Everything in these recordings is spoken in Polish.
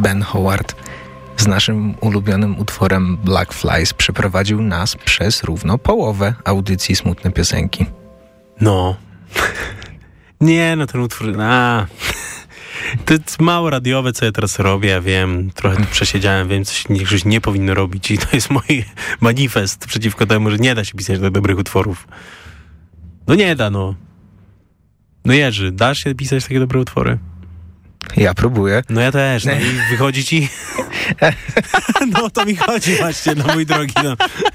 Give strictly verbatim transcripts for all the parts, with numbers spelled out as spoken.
Ben Howard z naszym ulubionym utworem Black Flies przeprowadził nas przez równo połowę audycji Smutne Piosenki. No. Nie, no ten utwór... A. To jest mało radiowe, co ja teraz robię, ja wiem, trochę tu przesiedziałem, wiem, coś niektórzy nie powinno robić i to jest mój manifest przeciwko temu, że nie da się pisać tak dobrych utworów. No nie da, no. No Jerzy, dasz się pisać takie dobre utwory? Ja próbuję. No ja też, no i wychodzi ci... No to mi chodzi właśnie, no mój drogi, no.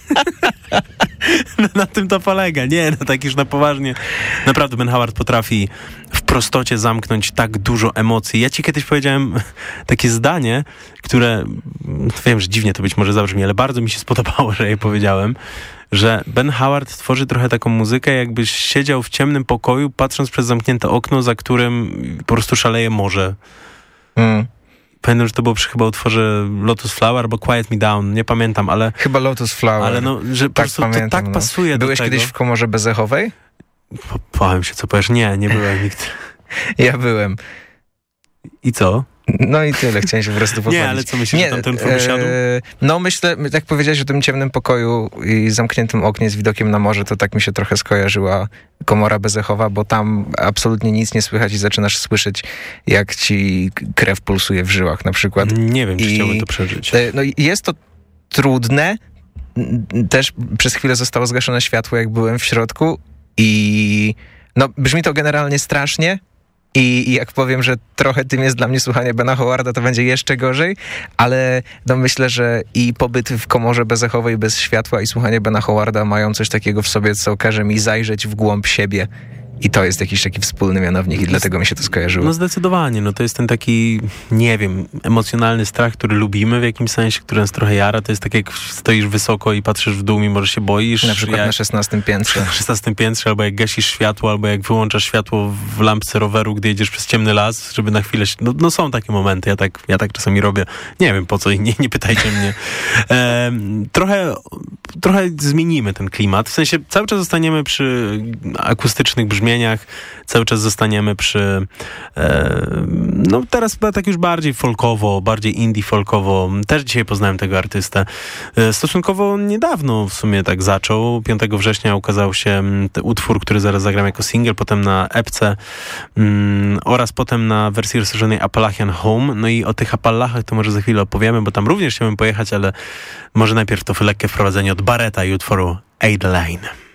No, na tym to polega. Nie, no tak już na poważnie. Naprawdę Ben Howard potrafi w prostocie zamknąć tak dużo emocji. Ja ci kiedyś powiedziałem takie zdanie, które, wiem, że dziwnie to być może zabrzmi, ale bardzo mi się spodobało, że je powiedziałem, że Ben Howard tworzy trochę taką muzykę, jakbyś siedział w ciemnym pokoju, patrząc przez zamknięte okno, za którym po prostu szaleje morze. Mm. Pamiętam, że to było przy chyba utworze Lotus Flower albo Quiet Me Down, nie pamiętam, ale... Chyba Lotus Flower. Ale no, że po tak prostu pamiętam, to tak no. pasuje Byłeś do tego. kiedyś w komorze bezechowej? Bałem się, co powiesz. Nie, nie byłem nigdy. Ja byłem. I co? No i tyle, chciałem się po prostu pochwalić. Nie, ale co myślisz, nie, że tam ten twór wysiadł? E, no myślę, jak powiedziałeś o tym ciemnym pokoju i zamkniętym oknie z widokiem na morze, to tak mi się trochę skojarzyła komora bezechowa, bo tam absolutnie nic nie słychać i zaczynasz słyszeć, jak ci krew pulsuje w żyłach na przykład. Nie wiem, czy I, chciałbym to przeżyć. E, no jest to trudne. Też przez chwilę zostało zgaszone światło, jak byłem w środku i no brzmi to generalnie strasznie. I, I jak powiem, że trochę tym jest dla mnie słuchanie Bena Howarda, to będzie jeszcze gorzej, ale no myślę, że i pobyt w komorze bezechowej bez światła i słuchanie Bena Howarda mają coś takiego w sobie, co każe mi zajrzeć w głąb siebie. I to jest jakiś taki wspólny mianownik i dlatego mi się to skojarzyło. No zdecydowanie, no to jest ten taki, nie wiem, emocjonalny strach, który lubimy w jakimś sensie, który nas trochę jara. To jest tak, jak stoisz wysoko i patrzysz w dół, mimo że się boisz. Na przykład jak, na szesnastym piętrze. Na szesnastym piętrze, albo jak gasisz światło, albo jak wyłączasz światło w lampce roweru, gdy jedziesz przez ciemny las, żeby na chwilę... No, no są takie momenty, ja tak, ja tak czasami robię. Nie wiem po co i nie, nie pytajcie mnie. E, trochę, trochę zmienimy ten klimat. W sensie cały czas zostaniemy przy akustycznych brzmieniach, cały czas zostaniemy przy e, no teraz chyba tak już bardziej folkowo, bardziej indie folkowo. Też dzisiaj poznałem tego artystę. E, stosunkowo niedawno w sumie tak zaczął. piątego września ukazał się ten utwór, który zaraz zagram jako single, potem na epce mm, oraz potem na wersji rozszerzonej Appalachian Home. No i o tych Appalachach to może za chwilę opowiemy, bo tam również chciałbym pojechać, ale może najpierw to lekkie wprowadzenie od Barretta i utworu Adelaine.